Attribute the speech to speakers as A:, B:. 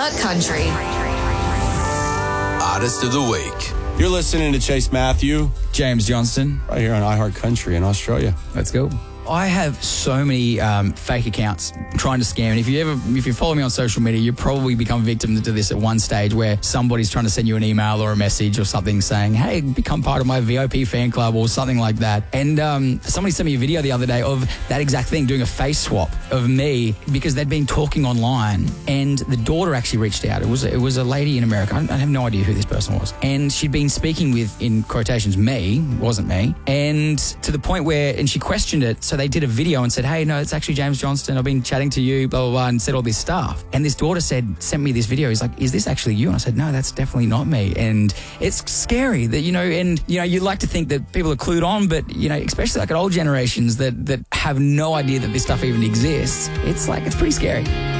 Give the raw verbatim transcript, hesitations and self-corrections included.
A: iHeart Country.
B: Artist of the Week. You're listening to Chase Matthew,
C: James Johnston,
B: right here on iHeart Country in Australia.
C: Let's go. I have so many um, fake accounts trying to scam. And if you ever, if you follow me on social media, you probably become victim to this at one stage where somebody's trying to send you an email or a message or something saying, hey, become part of my V I P fan club or something like that. And um, somebody sent me a video the other day of that exact thing, doing a face swap of me because they'd been talking online and the daughter actually reached out. It was, it was a lady in America. I have no idea who this person was. And she'd been speaking with, in quotations, me, wasn't me. And to the point where, and she questioned it. So they did a video and said, hey, no, it's actually James Johnston. I've been chatting to you, blah, blah, blah, and said all this stuff. And this daughter said, sent me this video. He's like, is this actually you? And I said, no, that's definitely not me. And it's scary that, you know, and, you know, you like to think that people are clued on, but, you know, especially like at old generations that, that have no idea that this stuff even exists. It's like, it's pretty scary.